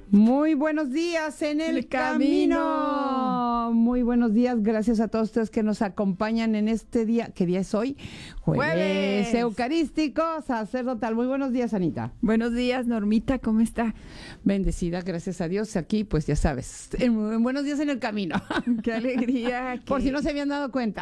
Muy buenos días en el camino. Muy buenos días, gracias a todos ustedes que nos acompañan en este día. ¿Qué día es hoy? Jueves Eucarístico Sacerdotal. Muy buenos días, Anita. Buenos días, Normita, ¿cómo está? Bendecida, gracias a Dios. Aquí, pues ya sabes, en buenos días en el camino. Qué alegría. Por si no se habían dado cuenta.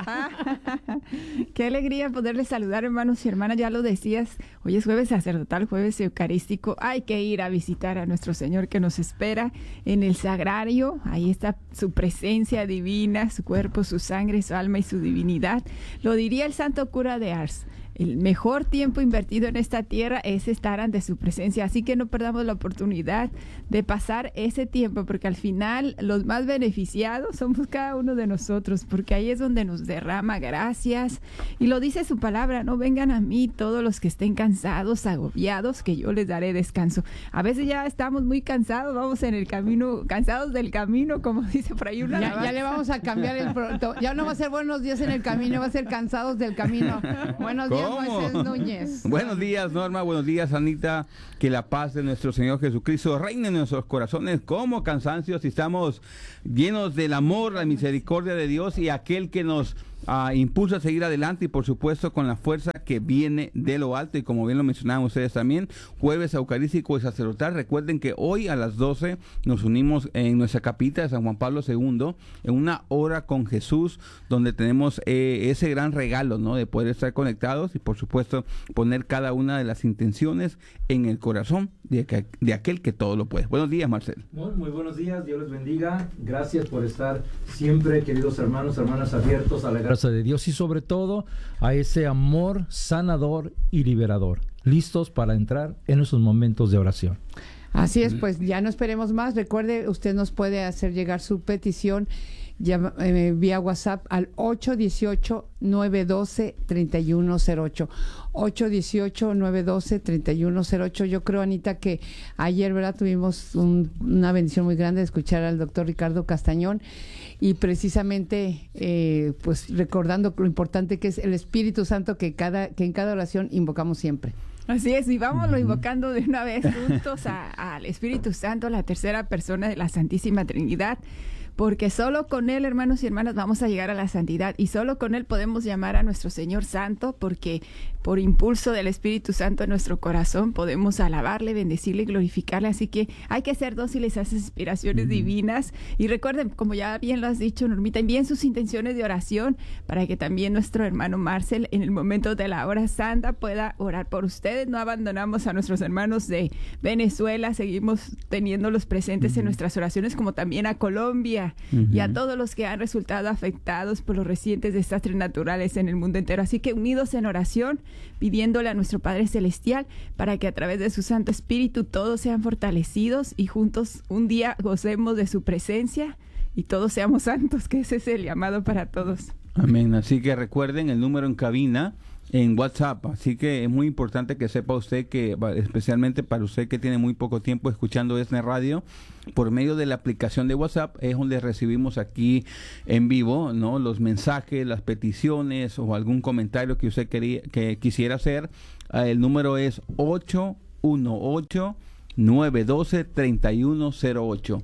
Qué alegría poderles saludar, hermanos y hermanas. Ya lo decías, hoy es jueves sacerdotal, jueves eucarístico. Hay que ir a visitar a nuestro Señor que nos espera en el sagrario. Ahí está su presencia divina, su cuerpo, su sangre, su alma y su divinidad. Lo diría el santo cura de Ars: el mejor tiempo invertido en esta tierra es estar ante su presencia, así que no perdamos la oportunidad de pasar ese tiempo, porque al final los más beneficiados somos cada uno de nosotros, porque ahí es donde nos derrama gracias, y lo dice su palabra: no vengan a mí todos los que estén cansados, agobiados, que yo les daré descanso. A veces ya estamos muy cansados, vamos en el camino, cansados del camino, como dice por ahí una ya le vamos a cambiar el ya no va a ser buenos días en el camino, va a ser cansados del camino. Buenos días, Moisés Núñez. Buenos días, Norma. Buenos días, Anita. Que la paz de nuestro Señor Jesucristo reine en nuestros corazones como cansancio, si estamos llenos del amor, la misericordia de Dios y aquel que nos impulsa a seguir adelante, y por supuesto con la fuerza que viene de lo alto. Y como bien lo mencionaban ustedes también, jueves eucarístico y sacerdotal. Recuerden que hoy a las 12 nos unimos en nuestra capilla de San Juan Pablo II en una hora con Jesús, donde tenemos ese gran regalo, ¿no?, de poder estar conectados y por supuesto poner cada una de las intenciones en el corazón de aquel que todo lo puede. Buenos días, Marcel. Muy buenos días, Dios les bendiga. Gracias por estar siempre, queridos hermanos, hermanas, abiertos a la gracia de Dios y sobre todo a ese amor sanador y liberador, listos para entrar en esos momentos de oración. Así es, pues ya no esperemos más. Recuerde, usted nos puede hacer llegar su petición vía WhatsApp al 818-912-3108. 818-912-3108. Yo creo, Anita, que ayer, ¿verdad?, tuvimos una bendición muy grande de escuchar al doctor Ricardo Castañón, y precisamente pues recordando lo importante que es el Espíritu Santo que en cada oración invocamos siempre. Así es, y vámonos invocando de una vez juntos al Espíritu Santo, la tercera persona de la Santísima Trinidad, porque solo con Él, hermanos y hermanas, vamos a llegar a la santidad, y solo con Él podemos llamar a nuestro Señor Santo, porque por impulso del Espíritu Santo en nuestro corazón podemos alabarle, bendecirle y glorificarle. Así que hay que ser dóciles a esas inspiraciones divinas, y recuerden, como ya bien lo has dicho, Normita, envíen sus intenciones de oración para que también nuestro hermano Marcel, en el momento de la hora santa, pueda orar por ustedes. No abandonamos a nuestros hermanos de Venezuela, seguimos teniéndolos presentes en nuestras oraciones, como también a Colombia y a todos los que han resultado afectados por los recientes desastres naturales en el mundo entero. Así que unidos en oración, pidiéndole a nuestro Padre Celestial para que a través de su Santo Espíritu todos sean fortalecidos y juntos un día gocemos de su presencia y todos seamos santos, que ese es el llamado para todos. Amén. Así que recuerden el número en cabina en WhatsApp, así que es muy importante que sepa usted que, especialmente para usted que tiene muy poco tiempo escuchando ESNE Radio, por medio de la aplicación de WhatsApp es donde recibimos aquí en vivo, ¿no?, los mensajes, las peticiones o algún comentario que usted quisiera hacer. El número es 818-912-3108.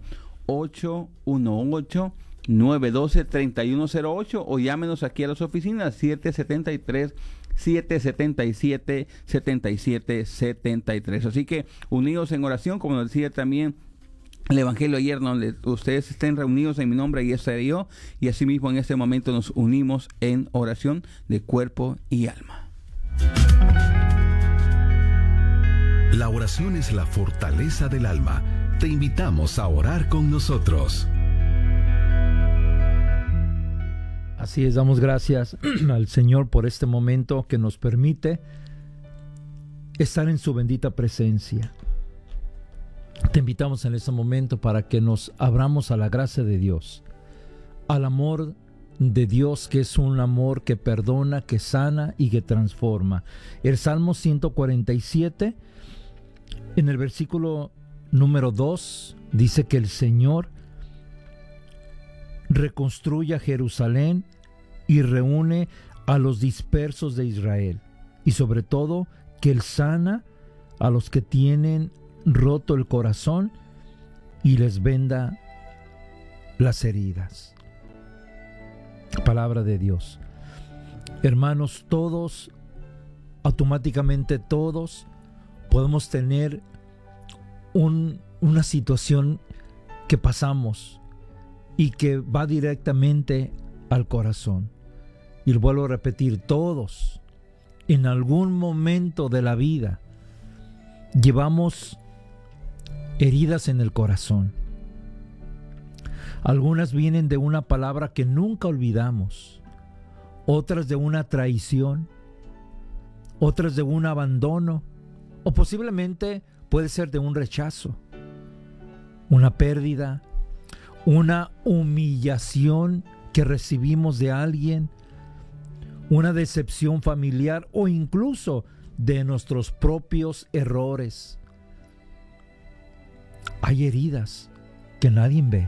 818-912-3108, o llámenos aquí a las oficinas 773-777-7773. Así que unidos en oración, como nos decía también el Evangelio ayer, donde ustedes estén reunidos en mi nombre, y estaré yo, y asimismo en este momento nos unimos en oración de cuerpo y alma. La oración es la fortaleza del alma. Te invitamos a orar con nosotros. Así es, damos gracias al Señor por este momento que nos permite estar en su bendita presencia. Te invitamos en este momento para que nos abramos a la gracia de Dios, al amor de Dios, que es un amor que perdona, que sana y que transforma. El Salmo 147, en el versículo número 2, dice que el Señor reconstruye a Jerusalén y reúne a los dispersos de Israel, y sobre todo que Él sana a los que tienen roto el corazón y les venda las heridas. Palabra de Dios. Hermanos, todos, automáticamente todos, podemos tener una situación que pasamos y que va directamente al corazón. Y lo vuelvo a repetir, todos, en algún momento de la vida, llevamos heridas en el corazón. Algunas vienen de una palabra que nunca olvidamos, otras de una traición, otras de un abandono, o posiblemente puede ser de un rechazo, una pérdida, una humillación que recibimos de alguien, una decepción familiar o incluso de nuestros propios errores. Hay heridas que nadie ve,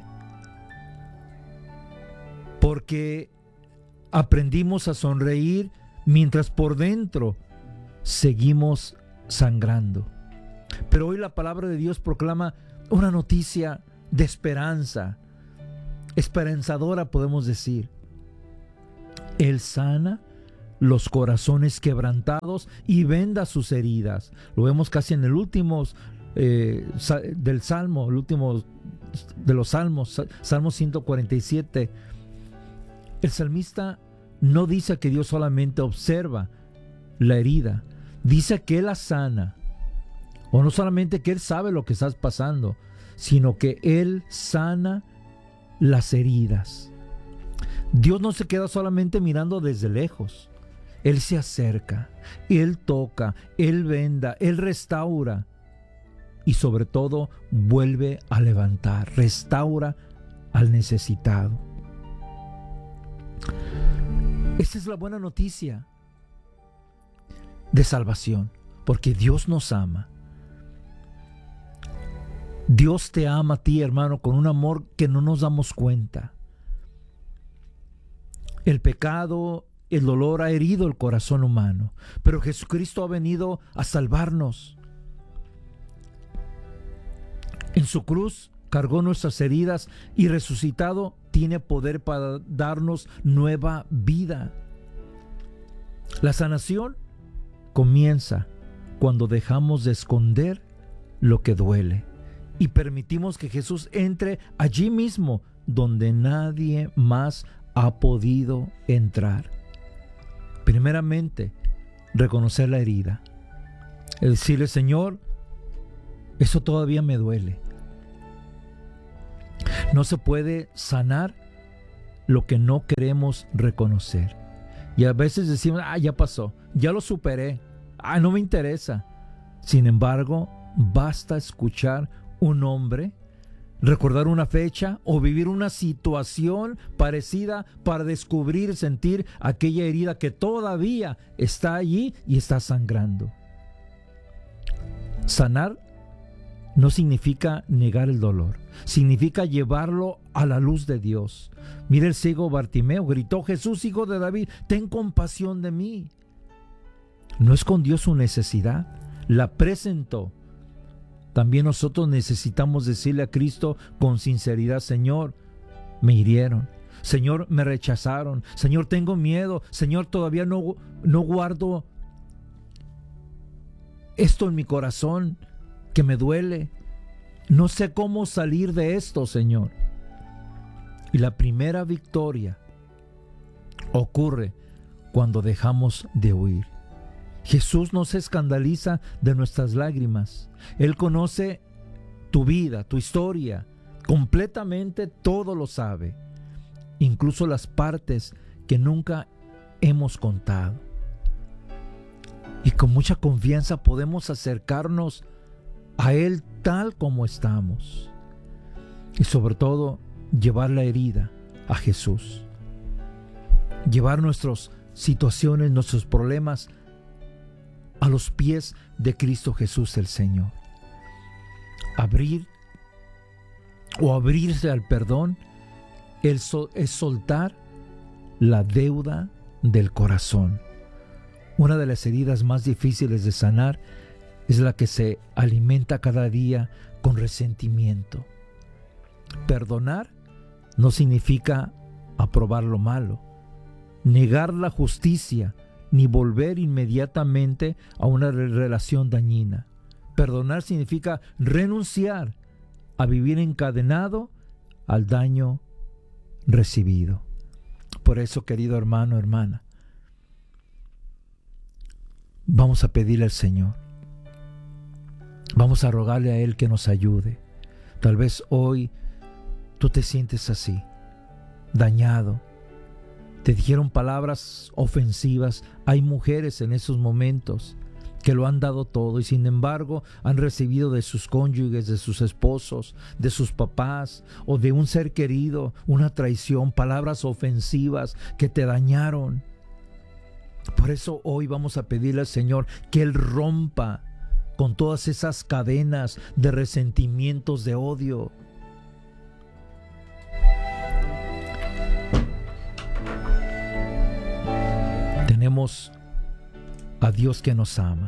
porque aprendimos a sonreír mientras por dentro seguimos sangrando. Pero hoy la palabra de Dios proclama una noticia de esperanza, esperanzadora podemos decir. Él sana los corazones quebrantados y venda sus heridas. Lo vemos casi en el último del Salmo, el último de los Salmos, Salmo 147. El salmista no dice que Dios solamente observa la herida, dice que Él la sana. O no solamente que Él sabe lo que estás pasando, sino que Él sana las heridas. Dios no se queda solamente mirando desde lejos. Él se acerca, Él toca, Él venda, Él restaura y sobre todo vuelve a levantar, restaura al necesitado. Esa es la buena noticia de salvación, porque Dios nos ama. Dios te ama a ti, hermano, con un amor que no nos damos cuenta. El pecado, el dolor ha herido el corazón humano, pero Jesucristo ha venido a salvarnos. En su cruz cargó nuestras heridas y resucitado tiene poder para darnos nueva vida. La sanación comienza cuando dejamos de esconder lo que duele y permitimos que Jesús entre allí mismo donde nadie más ha podido entrar. Primeramente, reconocer la herida. Es decirle, Señor, eso todavía me duele. No se puede sanar lo que no queremos reconocer. Y a veces decimos, ya pasó, ya lo superé, no me interesa. Sin embargo, basta escuchar un nombre, recordar una fecha o vivir una situación parecida para descubrir, sentir aquella herida que todavía está allí y está sangrando. Sanar no significa negar el dolor, significa llevarlo a la luz de Dios. Mira, el ciego Bartimeo gritó, Jesús, hijo de David, ten compasión de mí. No escondió su necesidad, la presentó. También nosotros necesitamos decirle a Cristo con sinceridad, Señor, me hirieron, Señor, me rechazaron, Señor, tengo miedo, Señor, todavía no guardo esto en mi corazón que me duele. No sé cómo salir de esto, Señor. Y la primera victoria ocurre cuando dejamos de huir. Jesús no se escandaliza de nuestras lágrimas. Él conoce tu vida, tu historia, completamente todo lo sabe, incluso las partes que nunca hemos contado. Y con mucha confianza podemos acercarnos a Él tal como estamos. Y sobre todo, llevar la herida a Jesús. Llevar nuestras situaciones, nuestros problemas a los pies de Cristo Jesús el Señor. Abrirse al perdón es soltar la deuda del corazón. Una de las heridas más difíciles de sanar es la que se alimenta cada día con resentimiento, Perdonar no significa aprobar lo malo, negar la justicia, ni volver inmediatamente a una relación dañina. Perdonar significa renunciar a vivir encadenado al daño recibido. Por eso, querido hermano, hermana, vamos a pedirle al Señor, vamos a rogarle a Él que nos ayude. Tal vez hoy tú te sientes así, dañado. Te dijeron palabras ofensivas. Hay mujeres en esos momentos que lo han dado todo y sin embargo han recibido de sus cónyuges, de sus esposos, de sus papás o de un ser querido una traición, palabras ofensivas que te dañaron. Por eso hoy vamos a pedirle al Señor que Él rompa con todas esas cadenas de resentimientos, de odio. Tenemos a Dios que nos ama,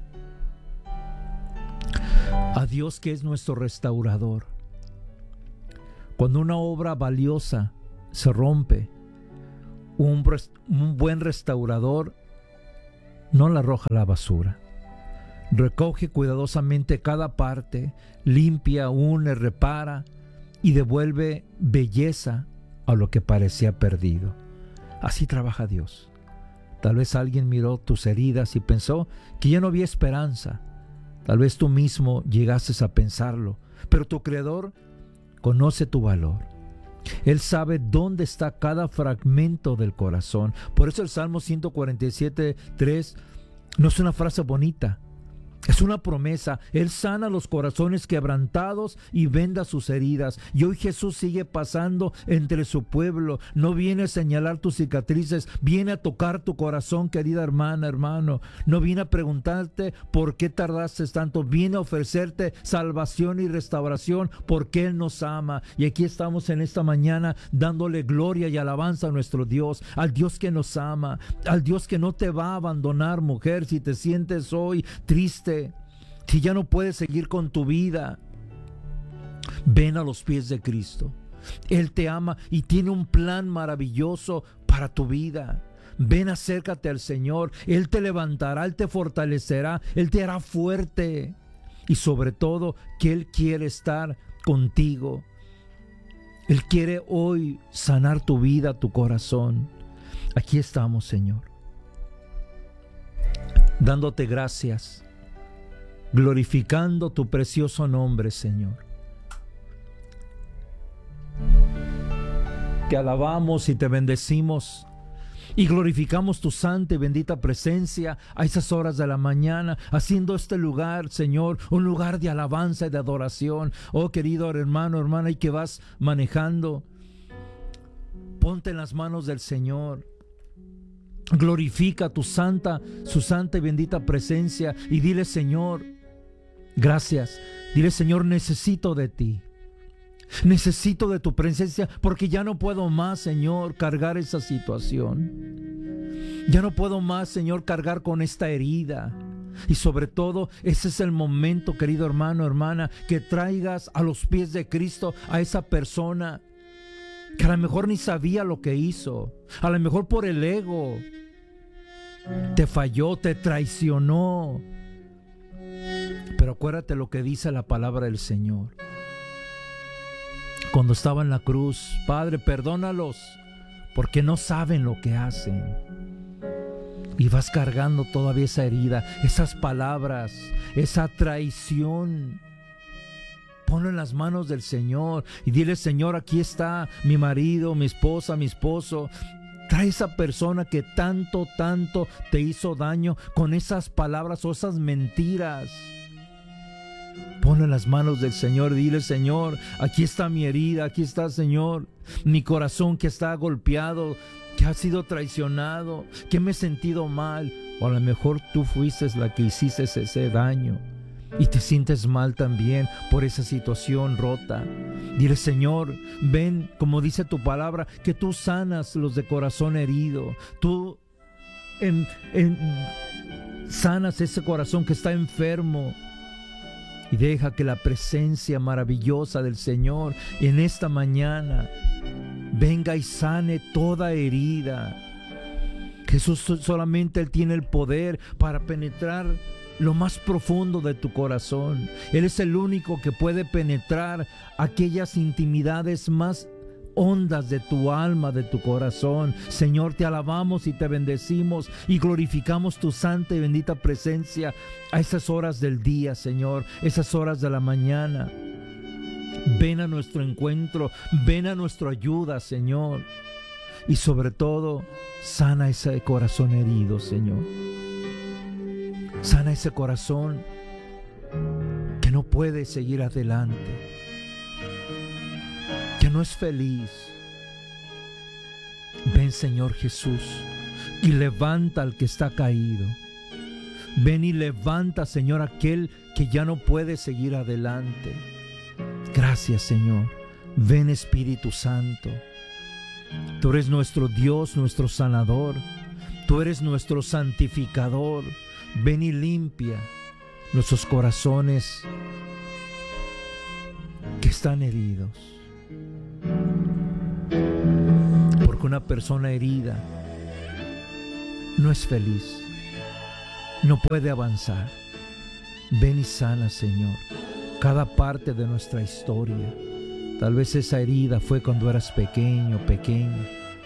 a Dios que es nuestro restaurador. Cuando una obra valiosa se rompe, un buen restaurador no la arroja a la basura. Recoge cuidadosamente cada parte, limpia, une, repara y devuelve belleza a lo que parecía perdido. Así trabaja Dios. Tal vez alguien miró tus heridas y pensó que ya no había esperanza. Tal vez tú mismo llegases a pensarlo, pero tu Creador conoce tu valor. Él sabe dónde está cada fragmento del corazón. Por eso el Salmo 147:3 no es una frase bonita, es una promesa. Él sana los corazones quebrantados y venda sus heridas. Y hoy Jesús sigue pasando entre su pueblo. No viene a señalar tus cicatrices, viene a tocar tu corazón, querida hermana, hermano. No viene a preguntarte por qué tardaste tanto. Viene a ofrecerte salvación y restauración porque Él nos ama. Y aquí estamos en esta mañana dándole gloria y alabanza a nuestro Dios, al Dios que nos ama, al Dios que no te va a abandonar, mujer, si te sientes hoy triste, si ya no puedes seguir con tu vida. Ven a los pies de Cristo. Él te ama y tiene un plan maravilloso para tu vida. Ven, acércate al Señor. Él te levantará, Él te fortalecerá, Él te hará fuerte. Y sobre todo, que Él quiere estar contigo. Él quiere hoy sanar tu vida, tu corazón. Aquí estamos, Señor, dándote gracias, glorificando tu precioso nombre, Señor. Te alabamos y te bendecimos y glorificamos tu santa y bendita presencia a esas horas de la mañana, haciendo este lugar, Señor, un lugar de alabanza y de adoración. Oh, querido hermano, hermana, y que vas manejando, ponte en las manos del Señor. Glorifica su santa y bendita presencia y dile: Señor, gracias. Dile: Señor, necesito de ti. Necesito de tu presencia porque ya no puedo más, Señor, cargar esa situación. Ya no puedo más, Señor, cargar con esta herida. Y sobre todo, ese es el momento, querido hermano, hermana, que traigas a los pies de Cristo a esa persona que a lo mejor ni sabía lo que hizo. A lo mejor por el ego te falló, te traicionó. Pero acuérdate lo que dice la palabra del Señor. Cuando estaba en la cruz: Padre, perdónalos porque no saben lo que hacen. Y vas cargando todavía esa herida, esas palabras, esa traición. Ponlo en las manos del Señor y dile: Señor, aquí está mi marido, mi esposa, mi esposo. Trae esa persona que tanto te hizo daño con esas palabras o esas mentiras. Ponlo en las manos del Señor. Dile: Señor, aquí está mi herida, aquí está, Señor, mi corazón que está golpeado, que ha sido traicionado, que me he sentido mal. O a lo mejor tú fuiste la que hiciste ese daño y te sientes mal también por esa situación rota. Dile: Señor, ven, como dice tu palabra, que tú sanas los de corazón herido. Tú sanas ese corazón que está enfermo. Y deja que la presencia maravillosa del Señor en esta mañana venga y sane toda herida. Jesús, solamente Él tiene el poder para penetrar lo más profundo de tu corazón. Él es el único que puede penetrar aquellas intimidades más hondas de tu alma, de tu corazón. Señor, te alabamos y te bendecimos y glorificamos tu santa y bendita presencia a esas horas del día, Señor, esas horas de la mañana. Ven a nuestro encuentro, ven a nuestra ayuda, Señor. Y sobre todo, sana ese corazón herido, Señor. Sana ese corazón que no puede seguir adelante, que no es feliz. Ven, Señor Jesús, y levanta al que está caído. Ven y levanta, Señor, aquel que ya no puede seguir adelante. Gracias, Señor. Ven, Espíritu Santo. Tú eres nuestro Dios, nuestro sanador. Tú eres nuestro santificador. Ven y limpia nuestros corazones que están heridos. Porque una persona herida no es feliz, no puede avanzar. Ven y sana, Señor, cada parte de nuestra historia. Tal vez esa herida fue cuando eras pequeño, pequeña.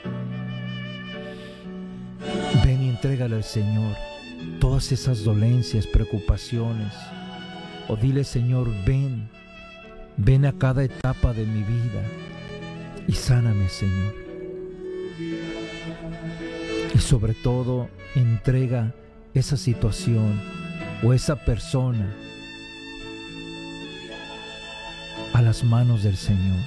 Ven y entrégale al Señor todas esas dolencias, preocupaciones. O dile, Señor, ven a cada etapa de mi vida y sáname, Señor. Y sobre todo, entrega esa situación o esa persona a las manos del Señor.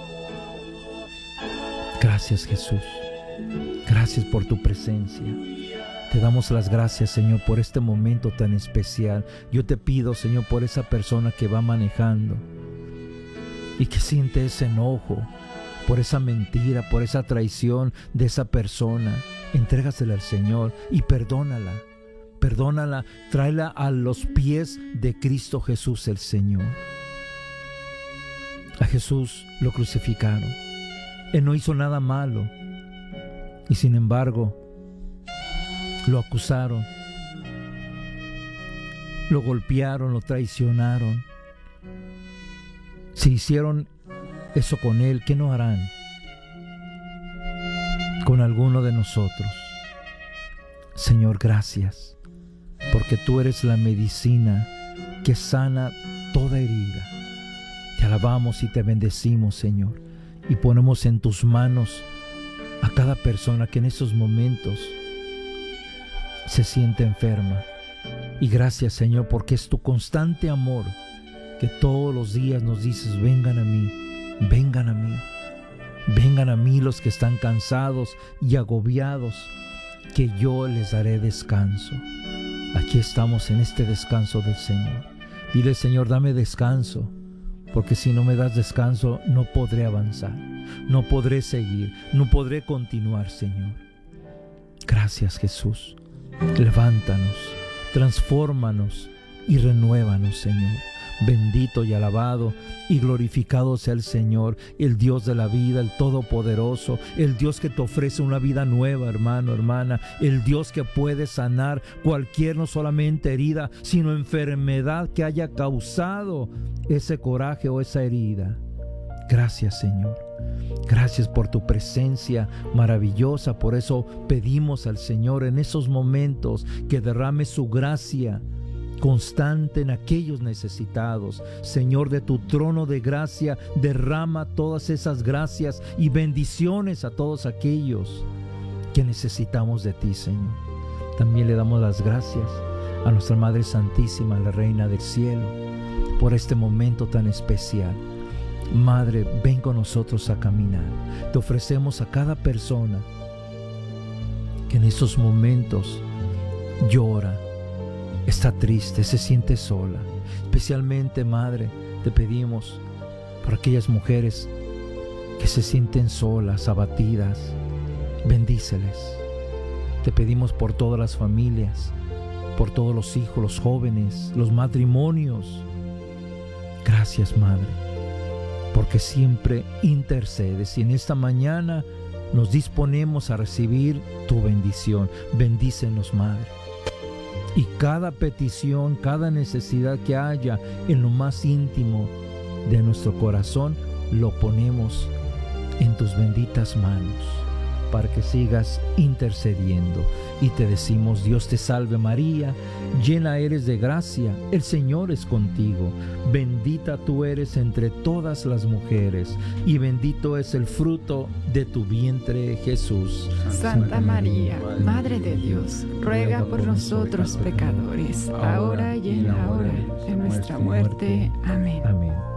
Gracias, Jesús. Gracias por tu presencia. Te damos las gracias, Señor, por este momento tan especial. Yo te pido, Señor, por esa persona que va manejando y que siente ese enojo por esa mentira, por esa traición de esa persona. Entrégasela al Señor y perdónala. Perdónala, tráela a los pies de Cristo Jesús el Señor. A Jesús lo crucificaron. Él no hizo nada malo. Y sin embargo, lo acusaron, lo golpearon, lo traicionaron. Si hicieron eso con Él, ¿qué no harán con alguno de nosotros? Señor, gracias, porque tú eres la medicina que sana toda herida. Te alabamos y te bendecimos, Señor, y ponemos en tus manos a cada persona que en esos momentos se siente enferma. Y gracias, Señor, porque es tu constante amor que todos los días nos dices: vengan a mí, vengan a mí, vengan a mí los que están cansados y agobiados, que yo les daré descanso. Aquí estamos en este descanso del Señor. Dile: Señor, dame descanso, porque si no me das descanso no podré avanzar, no podré seguir, no podré continuar, Señor. Gracias, Jesús. Levántanos, transfórmanos y renuévanos, Señor. Bendito y alabado y glorificado sea el Señor, el Dios de la vida, el Todopoderoso, el Dios que te ofrece una vida nueva, hermano, hermana, el Dios que puede sanar cualquier, no solamente herida, sino enfermedad que haya causado ese coraje o esa herida. Gracias, Señor. Gracias por tu presencia maravillosa. Por eso pedimos al Señor en esos momentos que derrame su gracia constante en aquellos necesitados. Señor, de tu trono de gracia derrama todas esas gracias y bendiciones a todos aquellos que necesitamos de ti, Señor. También le damos las gracias a nuestra Madre Santísima, la Reina del Cielo, por este momento tan especial. Madre, ven con nosotros a caminar. Te ofrecemos a cada persona que en esos momentos llora, está triste, se siente sola. Especialmente, Madre, te pedimos por aquellas mujeres que se sienten solas, abatidas. Bendíceles. Te pedimos por todas las familias, por todos los hijos, los jóvenes, los matrimonios Gracias, Madre, porque siempre intercedes y en esta mañana nos disponemos a recibir tu bendición. Bendícenos, Madre. Y cada petición, cada necesidad que haya en lo más íntimo de nuestro corazón, lo ponemos en tus benditas manos para que sigas intercediendo. Y te decimos: Dios te salve María, llena eres de gracia, el Señor es contigo, bendita tú eres entre todas las mujeres, y bendito es el fruto de tu vientre, Jesús. Santa María, Madre de Dios, ruega por nosotros pecadores, ahora y en la hora de nuestra muerte. Amén. Amén.